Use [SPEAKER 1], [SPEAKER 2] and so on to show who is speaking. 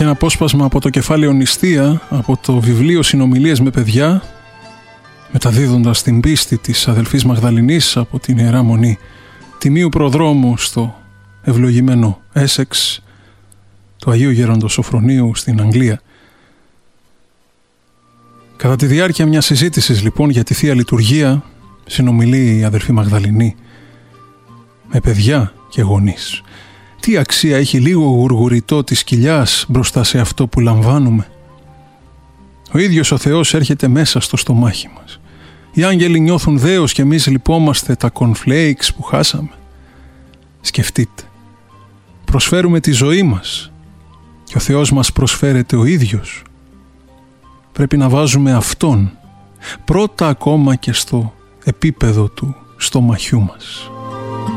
[SPEAKER 1] ένα απόσπασμα από το κεφάλαιο Νηστεία, από το βιβλίο «Συνομιλίες με παιδιά», μεταδίδοντας την πίστη της αδελφής Μαγδαληνής από την Ιερά Μονή Τιμίου Προδρόμου στο ευλογημένο Έσεξ του Αγίου Γέροντος Σοφρονίου στην Αγγλία. Κατά τη διάρκεια μιας συζήτησης λοιπόν για τη Θεία Λειτουργία, συνομιλεί η αδελφή Μαγδαληνή με παιδιά και γονείς. Τι αξία έχει λίγο γουργουριτό της κοιλιάς μπροστά σε αυτό που λαμβάνουμε? Ο ίδιος ο Θεός έρχεται μέσα στο στομάχι μας. Οι άγγελοι νιώθουν δέος και εμείς λυπόμαστε τα cornflakes που χάσαμε. Σκεφτείτε, προσφέρουμε τη ζωή μας και ο Θεός μας προσφέρεται ο ίδιος. Πρέπει να βάζουμε Αυτόν πρώτα ακόμα και στο επίπεδο του στομαχιού μας.